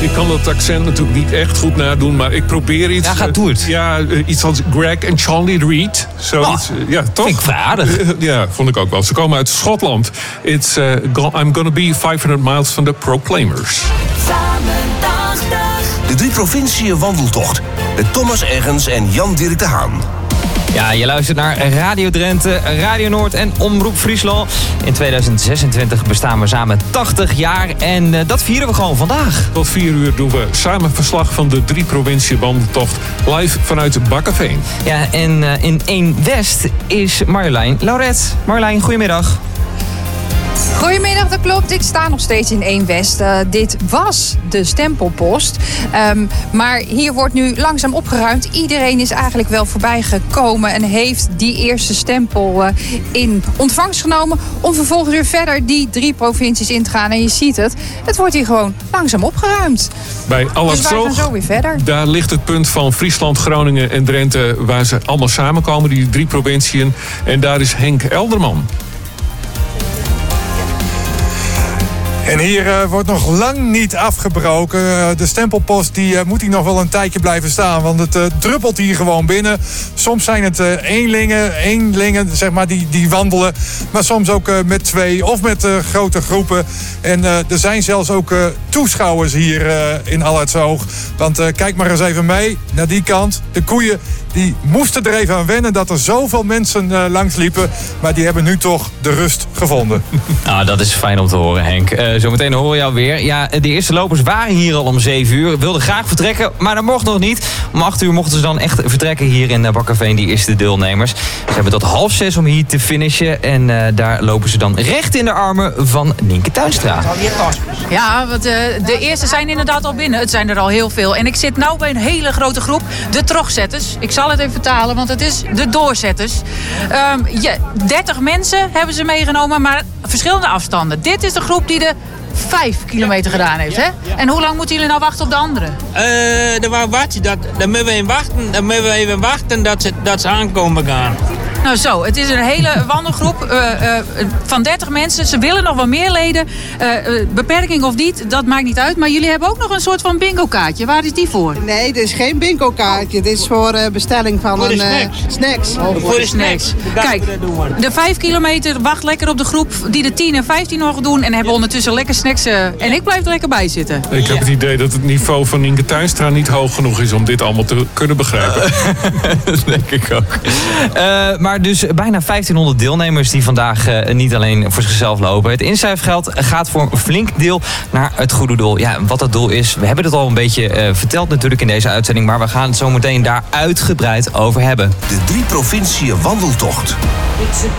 ik kan dat accent natuurlijk niet echt goed nadoen, maar ik probeer iets. Ja, doe het. Iets als Greg en Charlie Reid. Zoiets. Ja, toch? Vind ik vaardig. Ja, vond ik ook wel. Ze komen uit Schotland. I'm gonna be 500 miles van de Proclaimers. De 3 provinciën wandeltocht. Met Thomas Eggens en Jan-Dirk de Haan. Ja, je luistert naar Radio Drenthe, Radio Noord en Omroep Friesland. In 2026 bestaan we samen 80 jaar en dat vieren we gewoon vandaag. Tot 4 uur doen we samen verslag van de 3 provinciën wandeltocht live vanuit Bakkeveen. Ja, en in 1 West is Marjolein Lauret. Marjolein, goedemiddag. Goedemiddag, dat klopt. Ik sta nog steeds in 1 West. Dit was de stempelpost. Maar hier wordt nu langzaam opgeruimd. Iedereen is eigenlijk wel voorbij gekomen en heeft die eerste stempel in ontvangst genomen. Om vervolgens weer verder die 3 provincies in te gaan. En je ziet het, het wordt hier gewoon langzaam opgeruimd. Bij Dus wij gaan zo weer verder. Daar ligt het punt van Friesland, Groningen en Drenthe, waar ze allemaal samenkomen, die 3 provinciën. En daar is Henk Elderman. En hier wordt nog lang niet afgebroken. De stempelpost moet hier nog wel een tijdje blijven staan. Want het druppelt hier gewoon binnen. Soms zijn het eenlingen zeg maar, die wandelen. Maar soms ook met 2 of met grote groepen. En er zijn zelfs ook toeschouwers hier in Allertsoog. Want kijk maar eens even mee naar die kant. De koeien die moesten er even aan wennen dat er zoveel mensen langs liepen. Maar die hebben nu toch de rust gevonden. Nou, dat is fijn om te horen, Henk. Zometeen horen we jou weer. Ja, de eerste lopers waren hier al om 7 uur. Wilden graag vertrekken, maar dat mocht nog niet. Om 8 uur mochten ze dan echt vertrekken hier in Bakkeveen, die eerste deelnemers. Ze hebben tot 5:30 om hier te finishen. En daar lopen ze dan recht in de armen van Nienke Tuinstra. Ja, want de eerste zijn inderdaad al binnen. Het zijn er al heel veel. En ik zit nu bij een hele grote groep. De trogzetters. Ik zal het even vertalen, want het is de doorzetters. 30 mensen hebben ze meegenomen, maar verschillende afstanden. Dit is de groep die de 5 kilometer gedaan heeft, hè? En hoe lang moeten jullie nou wachten op de anderen? Dan moeten we even wachten dat ze aankomen gaan. Nou zo, het is een hele wandelgroep van 30 mensen. Ze willen nog wel meer leden. Beperking of niet, dat maakt niet uit. Maar jullie hebben ook nog een soort van bingo-kaartje. Waar is die voor? Nee, dit is geen bingo-kaartje. Dit is voor bestelling van voor snacks. Voor de snacks. Kijk, de 5 kilometer wacht lekker op de groep die de 10 en 15 nog doen. En hebben ondertussen lekker snacks. En ik blijf er lekker bij zitten. Ik heb het idee dat het niveau van Nienke Tuinstra niet hoog genoeg is om dit allemaal te kunnen begrijpen. Dat denk ik ook. Maar dus bijna 1500 deelnemers die vandaag niet alleen voor zichzelf lopen. Het inschrijfgeld gaat voor een flink deel naar het goede doel. Ja, wat dat doel is, we hebben het al een beetje verteld natuurlijk in deze uitzending. Maar we gaan het zo meteen daar uitgebreid over hebben. De 3 provinciën wandeltocht.